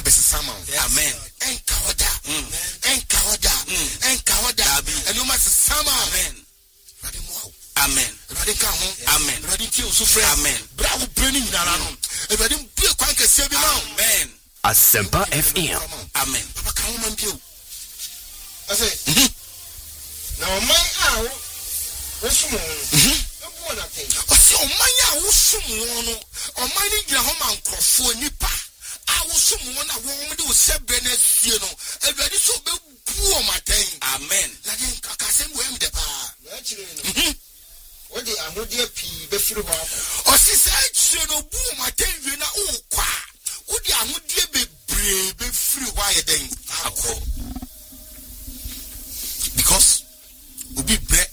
besisama. Amen. Enkaoda. And you must sama. Amen. Amen. Amen. Amen. Amen. Asempa FM. Amen. I say, now my Osumo. I say, oh my Osumo, or my Yahoman Crofo Nipa. I was someone I want to say Benes, you know, and ready so poor my thing. Amen. Latin Kakasem Wem de Pa. What the Amodia P. Befru. Or she said, you know, boom, my thing, you know, oh, qua. Would the Amodia be brave, free wire then? Because we be bread.